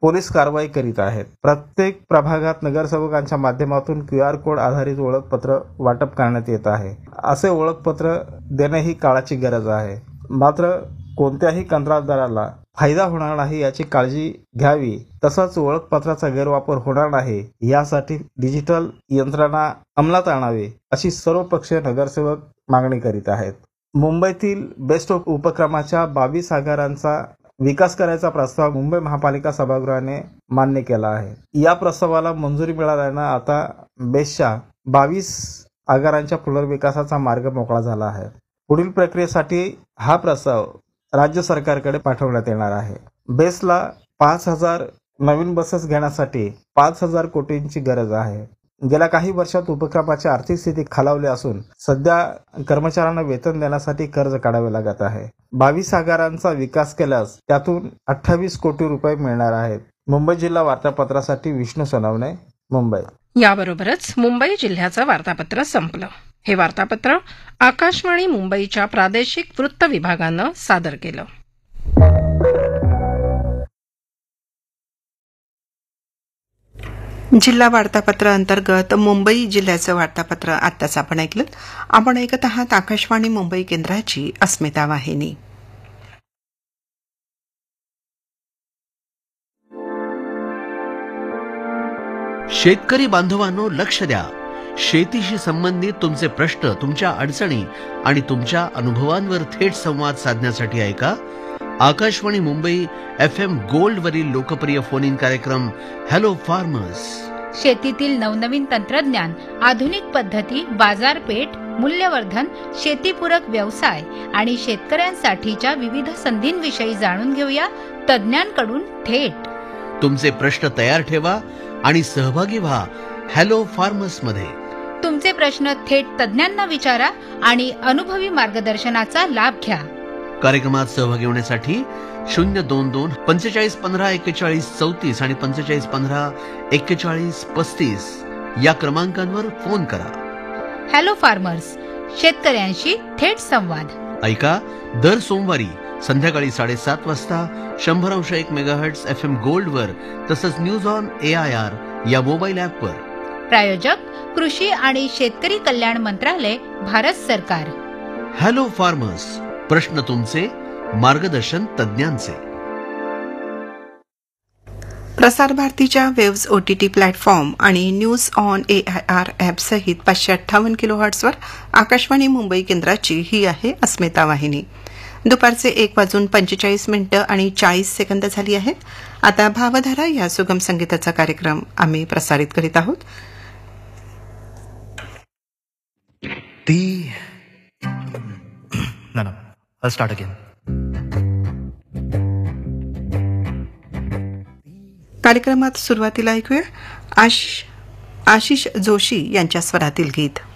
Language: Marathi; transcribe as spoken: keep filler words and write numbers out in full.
पोलीस कारवाई करीत आहेत. प्रत्येक प्रभागात नगरसेवकांच्या माध्यमातून क्यू आर कोड आधारित ओळखपत्र वाटप करण्यात येत आहे. असे ओळखपत्र देणे ही काळाची गरज आहे. मात्र कोणत्याही कंत्राटदाराला फायदा होणार नाही याची काळजी घ्यावी. तसंच ओळखपत्राचा गैरवापर होणार नाही यासाठी डिजिटल यंत्रणा अंमलात आणावी अशी सर्वपक्षीय नगरसेवक मागणी करीत आहेत. मुंबईतील बेस्ट ऑफ उपक्रमाच्या बावीस आगारांचा विकास करायचा प्रस्ताव मुंबई महापालिका सभागृहाने मान्य केला आहे. या प्रस्तावाला मंजुरी मिळाल्यानं आता बेस्टच्या बावीस आगारांच्या पुनर्विकासाचा मार्ग मोकळा झाला आहे. पुढील प्रक्रियेसाठी हा प्रस्ताव राज्य सरकारकडे पाठवण्यात येणार आहे. बेस्टला पाच हजार नवीन बसेस घेण्यासाठी पाच हजार कोटींची गरज आहे. गेल्या काही वर्षात उपक्रमाची आर्थिक स्थिती खालावली असून सध्या कर्मचाऱ्यांना वेतन देण्यासाठी कर्ज काढावे लागत आहे. बावीस आगारांचा विकास केल्यास त्यातून अठ्ठावीस कोटी रुपये मिळणार आहेत. मुंबई जिल्हा वार्तापत्रासाठी विष्णू सोनवणे, मुंबई. याबरोबरच मुंबई जिल्ह्याचं वार्तापत्र संपलं. हे वार्तापत्र आकाशवाणी मुंबईच्या प्रादेशिक वृत्त विभागानं सादर केलं. जिल्हा वार्तापत्र अंतर्गत मुंबई जिल्ह्याचं वार्तापत्र आत्ताच आपण ऐकलं. आपण ऐकत आहात आकाशवाणी मुंबई केंद्राची अस्मिता वाहिनी. शेतकरी बांधवांनो, लक्ष द्या. शेतीशी संबंधित तुमचे प्रश्न, तुमच्या अडचणी आणि तुमच्या अनुभवांवर थेट संवाद साधण्यासाठी ऐका Akashvani Mumbai F M gold वरील लोकप्रिय फोन इन कार्यक्रम हॅलो फार्मर्स. शेतीतील नवनवीन तंत्रज्ञान, आधुनिक पद्धती, बाजारपेठ, मूल्यवर्धन, शेतीपूरक व्यवसाय आणि शेतकऱ्यांसाठीच्या विविध संधींविषयी जाणून घेऊया तज्ज्ञांकडून थेट. तुमचे प्रश्न तयार ठेवा आणि सहभागी व्हा हॅलो फार्मर्स मध्ये. तुमचे प्रश्न थेट तज्ज्ञांना विचारा आणि अनुभवी मार्गदर्शनाचा लाभ घ्या. कार्यक्रमात सहभागी होण्यासाठी शून्य दोन दोन पंचेचाळीस पंधरा एक्केचाळीस चौतीस आणि पंचेचाळीस पंधरा एक्केचाळीस पस्तीस या क्रमांकांवर फोन करा. हॅलो फार्मर्स, शेतकऱ्यांशी थेट संवाद. ऐका दर सोमवारी संध्याकाळी साडेसात वाजता शंभर अंश एक मेगाहर्ट्ज एफ एम गोल्ड वर, तसंच news on A I R या मोबाईल ऍप वर. प्रायोजक कृषी आणि शेतकरी कल्याण मंत्रालय, भारत सरकार. हॅलो फार्मर्स, प्रश्न तुमचे, मार्गदर्शन तज्ज्ञांचे. प्रसार भारतीच्या वेव्ज ओटीटी प्लॅटफॉर्म आणि news on A I R app सहित पाचशे अठ्ठावन्न किलो हर्ट्सवर आकाशवाणी मुंबई केंद्राची ही आहे अस्मिता वाहिनी. दुपारचे एक वाजून पंचेचाळीस मिनिटं आणि चाळीस सेकंद झाली आहेत. आता भावधारा या सुगम संगीताचा कार्यक्रम आम्ही प्रसारित करीत आहोत. ती no no I'll start again. कार्यक्रमात सुरुवातीला ऐकूया आश आशिष जोशी यांच्या स्वरातील गीत.